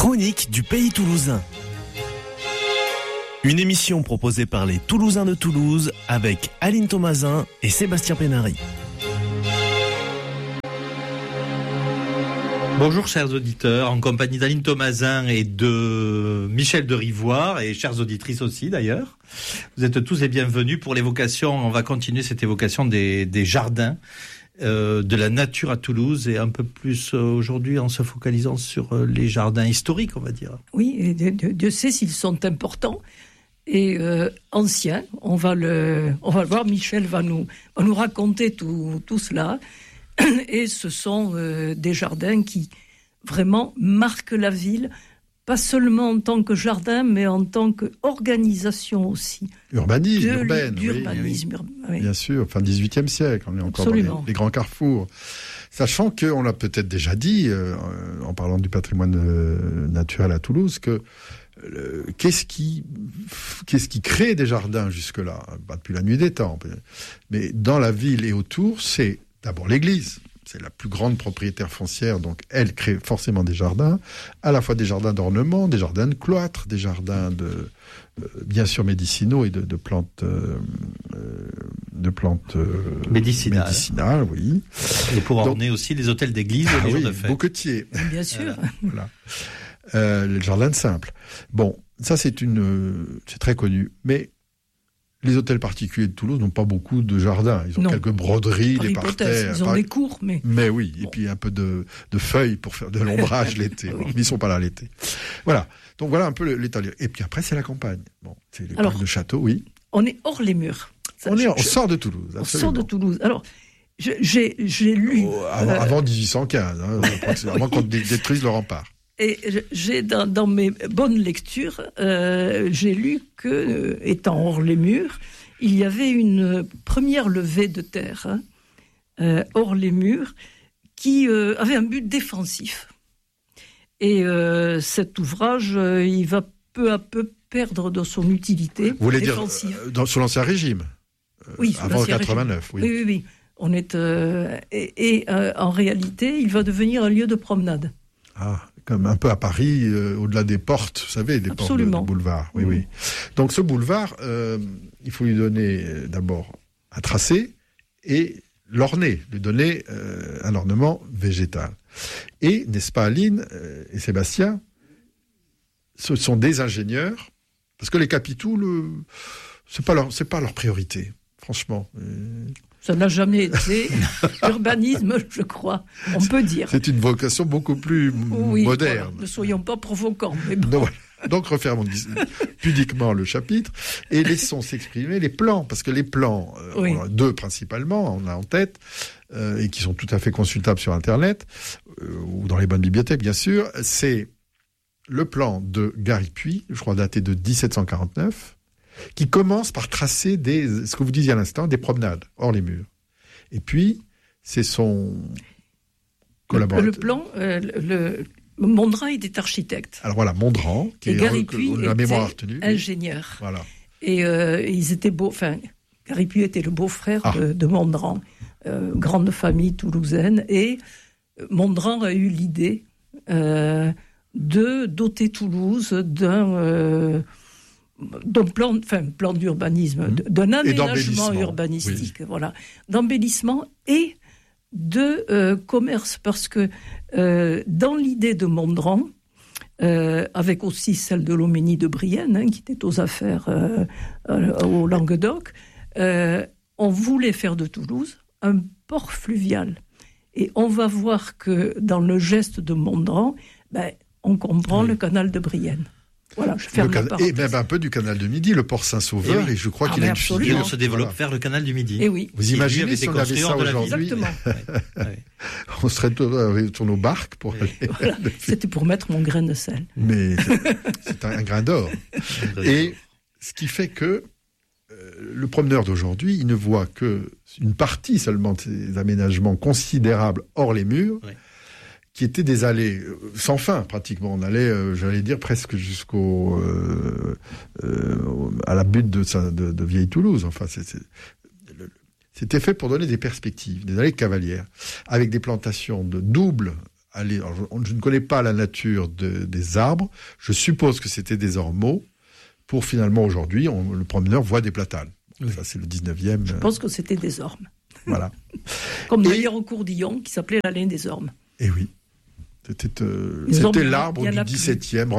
chroniques du pays toulousain. Une émission proposée par les Toulousains de Toulouse avec Aline Thomasin et Sébastien Pénary. Bonjour chers auditeurs, en compagnie d'Aline Thomasin et de Michel de Rivoire, et chères auditrices aussi d'ailleurs. Vous êtes tous les bienvenus pour l'évocation, on va continuer cette évocation des jardins, de la nature à Toulouse, et un peu plus aujourd'hui en se focalisant sur les jardins historiques, on va dire. Oui, et Dieu sait s'ils sont importants et anciens. On va le voir, Michel va nous raconter tout cela. Et ce sont des jardins qui vraiment marquent la ville, pas seulement en tant que jardin, mais en tant qu'organisation aussi. D'urbanisme, oui. Bien sûr, fin 18e siècle, on est encore Absolument. dans les grands carrefours. Sachant qu'on l'a peut-être déjà dit, en parlant du patrimoine naturel à Toulouse, que qu'est-ce qui crée des jardins jusque-là ? Pas depuis la nuit des temps, mais dans la ville et autour, c'est d'abord l'église. C'est la plus grande propriétaire foncière, donc elle crée forcément des jardins, à la fois des jardins d'ornement, des jardins de cloître, des jardins bien sûr médicinaux et de plantes médicinales, oui. Et pour orner aussi les hôtels d'église et les jours de fête. Bouquetiers. Bien sûr. Voilà. Le jardin de simple. Bon, ça c'est très connu, mais les hôtels particuliers de Toulouse n'ont pas beaucoup de jardins. Ils ont quelques broderies, des parterres. Ils ont des cours, mais... Mais oui, et puis un peu de feuilles pour faire de l'ombrage l'été. Oui. Mais ils ne sont pas là l'été. Voilà. Donc voilà un peu l'état. Et puis après, c'est la campagne. Bon, c'est les parcs de châteaux, oui. On est hors les murs. On sort de Toulouse, absolument. On sort de Toulouse. Alors, j'ai lu... avant 1815, avant qu'on détruise le rempart. Et j'ai dans mes bonnes lectures, j'ai lu que, étant hors les murs, il y avait une première levée de terre hors les murs qui avait un but défensif. Et cet ouvrage, il va peu à peu perdre de son utilité défensive. Vous voulez dire sous l'Ancien Régime Oui, avant 89, régime. Oui. On est en réalité, il va devenir un lieu de promenade. Ah, comme un peu à Paris, au-delà des portes, vous savez, des portes de boulevard. Oui. Donc ce boulevard, il faut lui donner d'abord un tracé et l'orner, lui donner un ornement végétal. Et, n'est-ce pas Aline et Sébastien, ce sont des ingénieurs, parce que les capitaux, c'est pas leur priorité, franchement. Ça n'a jamais été l'urbanisme, je crois, on peut dire. C'est une vocation beaucoup plus moderne. Voilà, ne soyons pas provocants. Mais bon. Donc refermons pudiquement le chapitre et laissons s'exprimer les plans, parce que les plans, on en a deux principalement, on a en tête, et qui sont tout à fait consultables sur Internet, ou dans les bonnes bibliothèques bien sûr, c'est le plan de Gary Puy, je crois daté de 1749, qui commence par tracer ce que vous disiez à l'instant, des promenades hors les murs. Et puis, c'est son collaborateur. Le plan, Mondrin était architecte. Alors voilà, Mondrin, qui Gary Puy était ingénieur. Voilà. Et ils étaient beaux. Enfin, Gary Puy était le beau-frère de Mondrin, grande famille toulousaine. Et Mondrin a eu l'idée de doter Toulouse d'un plan d'urbanisme, d'un aménagement urbanistique, voilà, d'embellissement et de commerce, parce que dans l'idée de Mondrin, avec aussi celle de Loménie de Brienne, qui était aux affaires au Languedoc, on voulait faire de Toulouse un port fluvial. Et on va voir que dans le geste de Mondrin, on comprend le canal de Brienne. Voilà, je ferme la parenthèse. Et même un peu du canal de Midi, le port Saint-Sauveur, et je crois qu'il a une figure. Et on se développe vers le canal du Midi. Et oui. Vous imaginez si on avait ça aujourd'hui? Exactement. On serait sur nos barques pour aller. Voilà. C'était pour mettre mon grain de sel. Mais c'est un grain d'or. Et ce qui fait que le promeneur d'aujourd'hui, il ne voit que une partie seulement de ces aménagements considérables hors les murs. Oui. Qui étaient des allées sans fin, pratiquement. On allait, j'allais dire, presque jusqu'au à la butte de Vieille Toulouse. Enfin, c'était fait pour donner des perspectives, des allées cavalières, avec des plantations de doubles aller... Alors, je ne connais pas la nature des arbres. Je suppose que c'était des ormeaux. Pour finalement, aujourd'hui, le promeneur voit des platanes. Oui. Ça, c'est le 19e. Je pense que c'était des ormes. Voilà. Comme d'ailleurs au Courdillon, qui s'appelait la laine des ormes. Et oui. C'était l'arbre du 17e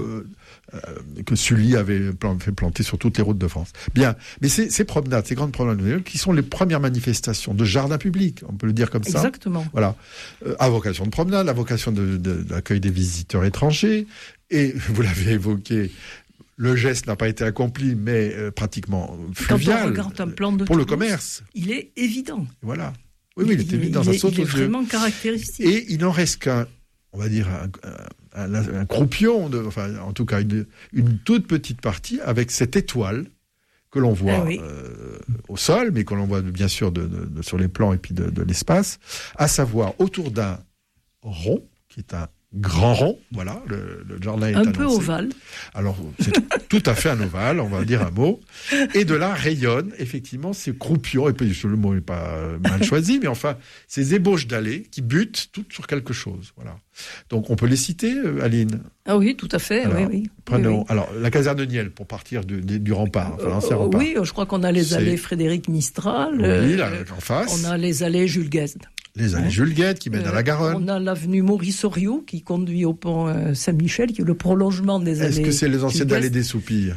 que Sully avait fait planter sur toutes les routes de France. Bien, mais ces promenades, ces grandes promenades, qui sont les premières manifestations de jardin public, on peut le dire comme ça. Exactement. Voilà. À vocation de promenade, à vocation d'accueil des visiteurs étrangers, et vous l'avez évoqué, le geste n'a pas été accompli, mais pratiquement fluvial. Quand on regarde un plan de pour Toulouse, le commerce. Il est évident. Voilà. Oui, il est évident, ça saute aux yeux. Il est vraiment caractéristique. Et il n'en reste qu'un, on va dire, un croupion, en tout cas une toute petite partie, avec cette étoile que l'on voit au sol, mais que l'on voit bien sûr sur les plans et puis de l'espace, à savoir autour d'un rond, qui est un grand rond, voilà, le jardin est un annoncé. Peu ovale. Alors, c'est tout à fait un ovale, on va dire un mot. Et de là rayonnent, effectivement, ces croupions, et puis le mot n'est pas mal choisi, mais enfin, ces ébauches d'allées qui butent toutes sur quelque chose, voilà. Donc, on peut les citer, Aline? Ah oui, tout à fait, alors, oui. Prenons, oui. Alors, la caserne de Niel, pour partir du rempart, enfin, l'ancien rempart. Oui, je crois qu'on a les allées Frédéric Mistral. Oui, là, en face. On a les allées Jules Guesde. Les allées Jules Guesde qui mènent à la Garonne. On a l'avenue Maurice Oriot qui conduit au pont Saint-Michel, qui est le prolongement des allées. Est-ce que c'est les anciennes allées des Soupirs?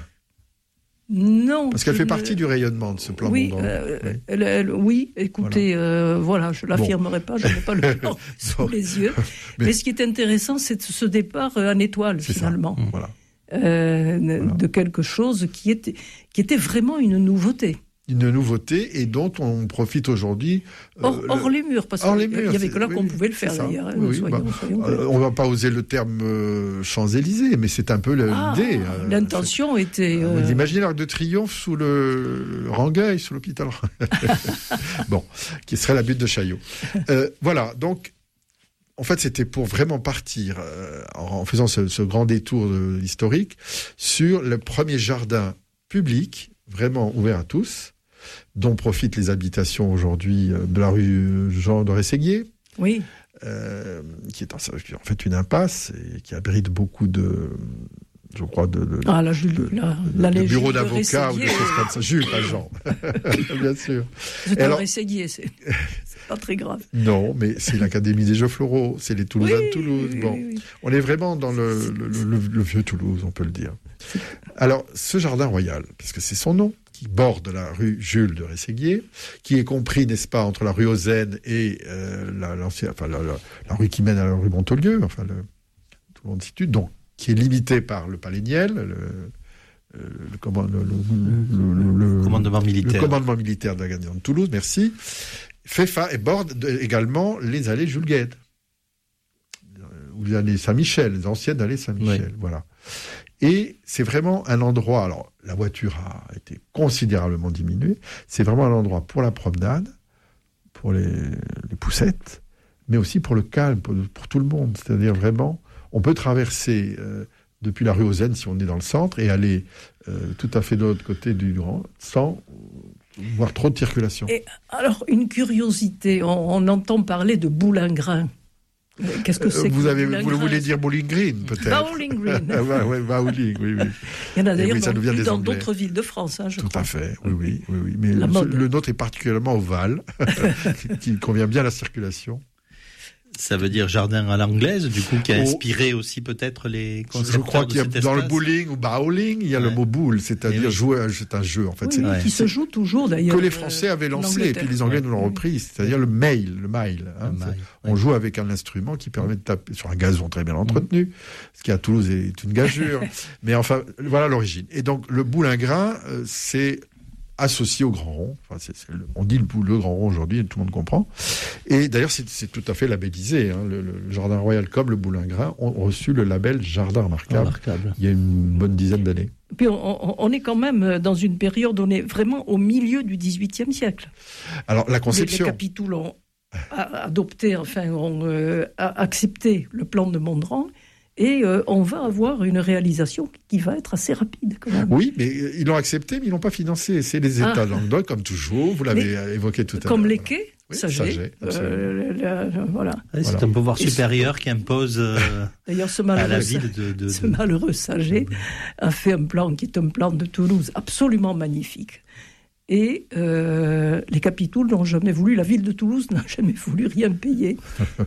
Non. Parce qu'elle fait partie du rayonnement de ce plan Mondron. Oui, écoutez, voilà, je ne l'affirmerai pas, je n'ai pas le plan sous les yeux. Mais ce qui est intéressant, c'est ce départ en étoile, finalement. Voilà. De quelque chose qui était vraiment une nouveauté. Une nouveauté et dont on profite aujourd'hui. Hors les murs, parce qu'il n'y avait que là qu'on pouvait le faire d'ailleurs. On ne va pas oser le terme Champs-Élysées, mais c'est un peu l'idée. L'intention était... Vous imaginez l'Arc de Triomphe sous le Rangueil, sous l'hôpital. Bon, qui serait la butte de Chaillot. Voilà, donc, en fait, c'était pour vraiment partir, en faisant ce grand détour historique, sur le premier jardin public, vraiment ouvert à tous, dont profitent les habitations aujourd'hui de la rue Jean de Rességuier, oui. Qui est en fait une impasse et qui abrite beaucoup de, je crois, de bureaux d'avocats ou des choses comme ça. Jules, pas Jean, bien sûr. C'est un Rességuier, c'est pas très grave. Non, mais c'est l'Académie des Jeux Floraux, c'est les Toulousains de Toulouse. Oui. On est vraiment dans le vieux Toulouse, on peut le dire. Alors, ce jardin royal, puisque c'est son nom, qui borde la rue Jules de Rességuier, qui est compris, n'est-ce pas, entre la rue Ozenne et la rue qui mène à la rue Montolieu, enfin, tout le monde situe, donc, qui est limité par le Palais Niel, le commandement militaire de la garnison de Toulouse, merci, et borde également les allées Jules Guesde, ou les allées Saint-Michel, les anciennes allées Saint-Michel, voilà. Et c'est vraiment un endroit, alors la voiture a été considérablement diminuée, c'est vraiment un endroit pour la promenade, pour les poussettes, mais aussi pour le calme, pour tout le monde. C'est-à-dire vraiment, on peut traverser depuis la rue Ozenne, si on est dans le centre, et aller tout à fait de l'autre côté du Grand, sans voir trop de circulation. Et alors, une curiosité, on entend parler de boulingrin. Qu'est-ce que c'est vous voulez dire Bowling Green, peut-être? Bowling Green. Bowling, oui. Il y en a d'ailleurs dans d'autres villes de France, je crois. Tout à fait, oui. Mais le nôtre est particulièrement ovale, qui convient bien à la circulation. Ça veut dire jardin à l'anglaise, du coup, qui a inspiré aussi peut-être les concepteurs. Je crois qu'il y a dans le bowling ou bowling, il y a le mot boule, c'est-à-dire jouer, c'est un jeu en fait. Qui se joue toujours d'ailleurs. Que les Français avaient lancé et puis les Anglais nous l'ont repris, c'est-à-dire le mile. On joue avec un instrument qui permet de taper sur un gazon très bien entretenu, ce qui à Toulouse est une gageure. Mais enfin, voilà l'origine. Et donc le boulingrin, c'est associé au grand rond. Enfin, on dit le grand rond aujourd'hui, tout le monde comprend. Et d'ailleurs, c'est tout à fait labellisé. Le Jardin Royal comme le Boulingrin ont reçu le label Jardin Remarquable. Il y a une bonne dizaine d'années. Puis on est quand même dans une période, on est vraiment au milieu du XVIIIe siècle. Alors, la conception... Les capitouls ont adopté, ont accepté le plan de Mondron. Et on va avoir une réalisation qui va être assez rapide, quand même. Oui, mais ils l'ont accepté, mais ils l'ont pas financé. C'est les États de Languedoc, comme toujours. Vous l'avez évoqué tout à l'heure. Comme les quais. Saget. Voilà. C'est un pouvoir supérieur qui impose d'ailleurs, à la ville de... Ce malheureux Saget a fait un plan qui est un plan de Toulouse absolument magnifique. Et les capitouls n'ont jamais voulu, la ville de Toulouse n'a jamais voulu rien payer.